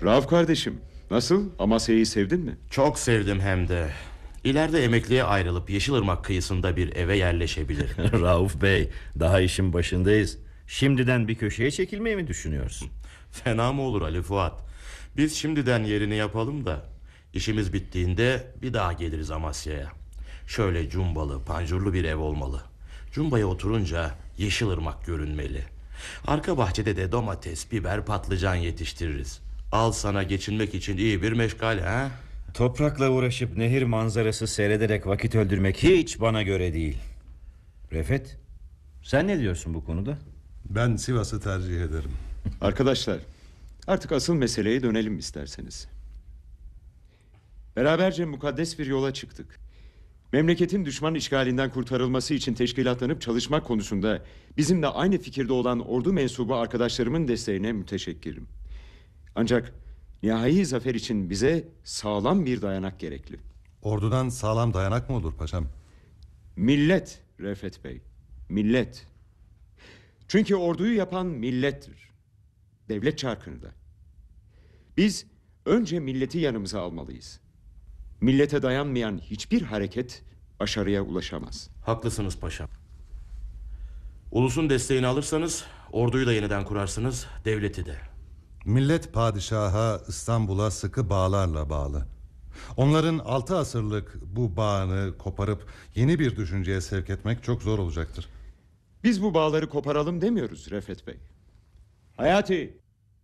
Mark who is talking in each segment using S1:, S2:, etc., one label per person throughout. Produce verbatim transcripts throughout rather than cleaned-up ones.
S1: Rauf kardeşim, nasıl? Amasya'yı sevdin mi?
S2: Çok sevdim hem de. İleride emekliye ayrılıp Yeşilırmak kıyısında bir eve yerleşebilirim.
S3: Rauf Bey, daha işin başındayız. Şimdiden bir köşeye çekilmeyi mi düşünüyorsun?
S2: Fena mı olur Ali Fuat? Biz şimdiden yerini yapalım da işimiz bittiğinde bir daha geliriz Amasya'ya. Şöyle cumbalı, pancurlu bir ev olmalı. Cumbaya oturunca Yeşilırmak görünmeli. Arka bahçede de domates, biber, patlıcan yetiştiririz. Al sana geçinmek için iyi bir meşgale, ha?
S3: Toprakla uğraşıp nehir manzarası seyrederek vakit öldürmek hiç bana göre değil. Refet, sen ne diyorsun bu konuda?
S4: Ben Sivas'ı tercih ederim.
S1: Arkadaşlar, artık asıl meseleye dönelim isterseniz. Beraberce mukaddes bir yola çıktık. Memleketin düşman işgalinden kurtarılması için teşkilatlanıp çalışmak konusunda bizimle aynı fikirde olan ordu mensubu arkadaşlarımın desteğine müteşekkirim. Ancak nihai zafer için bize sağlam bir dayanak gerekli.
S4: Ordudan sağlam dayanak mı olur paşam?
S1: Millet Refet Bey, millet. Çünkü orduyu yapan millettir. Devlet çarkını da. Biz önce milleti yanımıza almalıyız. Millete dayanmayan hiçbir hareket başarıya ulaşamaz.
S2: Haklısınız paşam. Ulusun desteğini alırsanız orduyu da yeniden kurarsınız, devleti de.
S4: Millet padişaha, İstanbul'a sıkı bağlarla bağlı. Onların altı asırlık bu bağını koparıp yeni bir düşünceye sevk etmek çok zor olacaktır.
S1: Biz bu bağları koparalım demiyoruz Refet Bey. Hayati.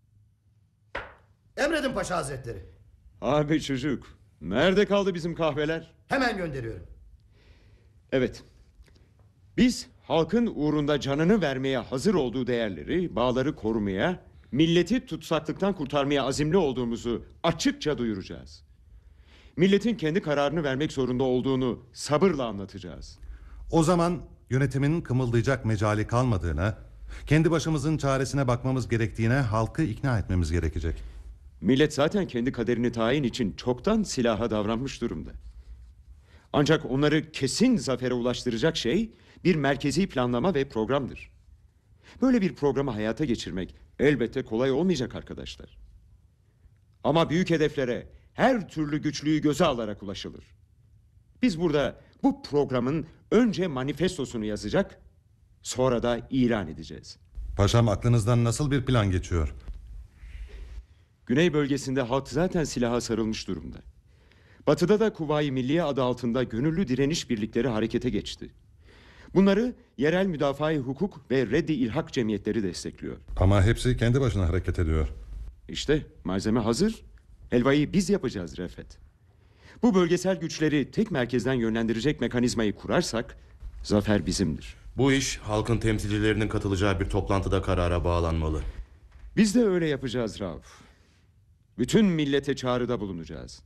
S5: Emredin Paşa Hazretleri.
S1: Abi çocuk, nerede kaldı bizim kahveler?
S5: Hemen gönderiyorum.
S1: Evet. Biz halkın uğrunda canını vermeye hazır olduğu değerleri, bağları korumaya, milleti tutsaklıktan kurtarmaya azimli olduğumuzu açıkça duyuracağız. Milletin kendi kararını vermek zorunda olduğunu sabırla anlatacağız.
S4: O zaman yönetimin kımıldayacak mecali kalmadığına, kendi başımızın çaresine bakmamız gerektiğine halkı ikna etmemiz gerekecek.
S1: Millet zaten kendi kaderini tayin için çoktan silaha davranmış durumda. Ancak onları kesin zafere ulaştıracak şey bir merkezi planlama ve programdır. Böyle bir programı hayata geçirmek elbette kolay olmayacak arkadaşlar. Ama büyük hedeflere her türlü güçlüğü göze alarak ulaşılır. Biz burada bu programın önce manifestosunu yazacak, sonra da ilan edeceğiz.
S4: Paşam, aklınızdan nasıl bir plan geçiyor?
S1: Güney bölgesinde halk zaten silaha sarılmış durumda. Batıda da Kuvayi Milliye adı altında gönüllü direniş birlikleri harekete geçti. Bunları yerel müdafaa-i hukuk ve reddi ilhak cemiyetleri destekliyor.
S4: Ama hepsi kendi başına hareket ediyor.
S1: İşte malzeme hazır. Helvayı biz yapacağız Refet. Bu bölgesel güçleri tek merkezden yönlendirecek mekanizmayı kurarsak zafer bizimdir.
S2: Bu iş halkın temsilcilerinin katılacağı bir toplantıda karara bağlanmalı.
S1: Biz de öyle yapacağız Rauf. Bütün millete çağrıda bulunacağız.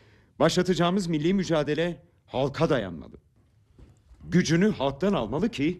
S1: Başlatacağımız milli mücadele halka dayanmalı. Gücünü halktan almalı ki